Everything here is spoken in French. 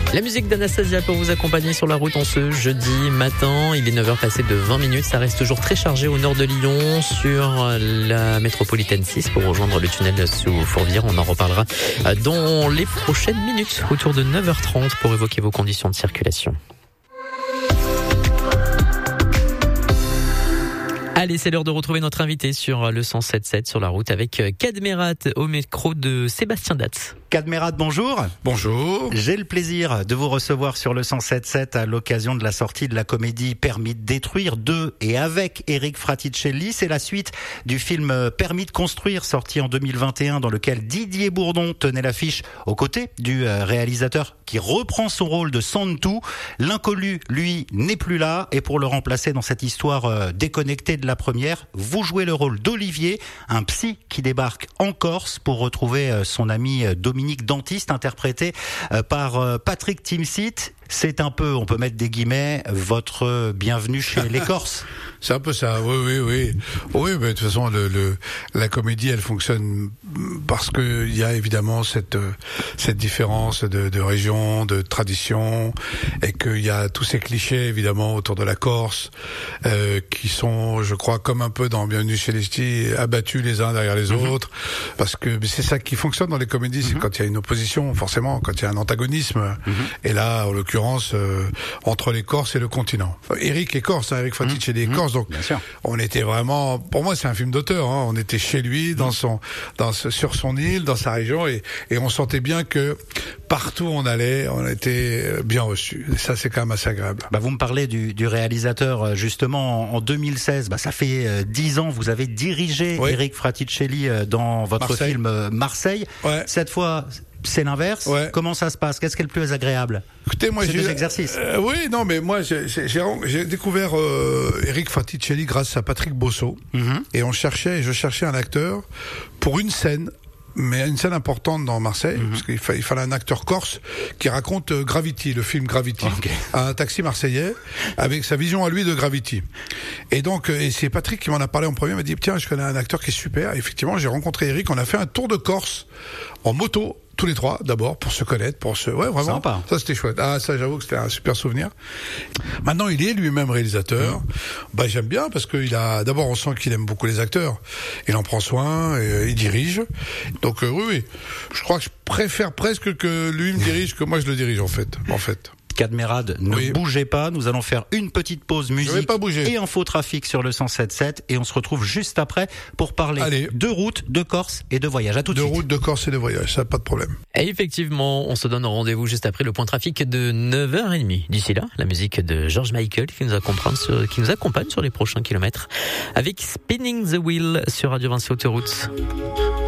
La musique d'Anastasia pour vous accompagner sur la route en ce jeudi matin. Il est 9h passé de 20 minutes. Ça reste toujours très chargé au nord de Lyon sur la métropolitaine 6 pour rejoindre le tunnel sous Fourvière. On en reparlera dans les prochaines minutes autour de 9h30 pour évoquer vos conditions de circulation. Allez, c'est l'heure de retrouver notre invité sur le 107.7 sur la route avec Cadmerat au micro de Sébastien Datz. Cadmerat, bonjour. Bonjour. J'ai le plaisir de vous recevoir sur le 107.7 à l'occasion de la sortie de la comédie Permis de détruire de et avec Eric Fraticelli. C'est la suite du film Permis de construire sorti en 2021 dans lequel Didier Bourdon tenait l'affiche aux côtés du réalisateur qui reprend son rôle de Santu. L'inconnu, lui, n'est plus là et pour le remplacer dans cette histoire déconnectée de la première, vous jouez le rôle d'Olivier, un psy qui débarque en Corse pour retrouver son ami Dominique Dantiste, interprété par Patrick Timsit. C'est un peu, on peut mettre des guillemets, votre bienvenue chez les Corses. C'est un peu ça, oui. Oui, mais de toute façon, la comédie, elle fonctionne parce que il y a évidemment cette différence de région, de tradition, et qu'il y a tous ces clichés, évidemment, autour de la Corse, qui sont, je crois, comme un peu dans Bienvenue chez les Ch'tis, abattus les uns derrière les autres, parce que c'est ça qui fonctionne dans les comédies, c'est quand il y a une opposition, forcément, quand il y a un antagonisme, et là, en l'occurrence, entre les Corses et le continent. Eric est Corse, Eric Fraticelli est Corse, donc on était vraiment, pour moi c'est un film d'auteur, on était chez lui, sur son île, dans sa région, et on sentait bien que partout où on allait, on était bien reçus. Et ça, c'est quand même assez agréable. Vous me parlez du réalisateur, justement, en 2016, ça fait 10 ans, vous avez dirigé Eric Fraticelli dans votre film Marseille. Ouais. Cette fois, c'est l'inverse. Ouais. Comment ça se passe? Qu'est-ce qui est le plus agréable? Écoutez, moi, c'est des exercices. Mais moi, j'ai découvert Eric Fraticelli grâce à Patrick Bosso. Et je cherchais un acteur pour une scène. Mais une scène importante dans Marseille, parce qu'il fallait un acteur corse qui raconte Gravity, le film Gravity, un taxi marseillais, avec sa vision à lui de Gravity. Et donc, c'est Patrick qui m'en a parlé en premier, il m'a dit, tiens, je connais un acteur qui est super. Et effectivement, j'ai rencontré Eric, on a fait un tour de Corse en moto, tous les trois, d'abord, pour se connaître, vraiment. Sympa. Ça, c'était chouette. Ah, ça, j'avoue que c'était un super souvenir. Maintenant, il est lui-même réalisateur. J'aime bien parce d'abord, on sent qu'il aime beaucoup les acteurs. Il en prend soin, et il dirige. Donc, oui. Je crois que je préfère presque que lui me dirige que moi je le dirige, en fait. Cadmerat, ne bougez pas, nous allons faire une petite pause musique et infotrafic sur le 107.7 et on se retrouve juste après pour parler de route, de Corse et de voyage. À tout de suite. De route, de Corse et de voyage, ça pas de problème. Et effectivement, on se donne rendez-vous juste après le point trafic de 9h30. D'ici là, la musique de George Michael qui nous accompagne sur les prochains kilomètres avec Spinning the Wheel sur Radio Vinci Autoroute.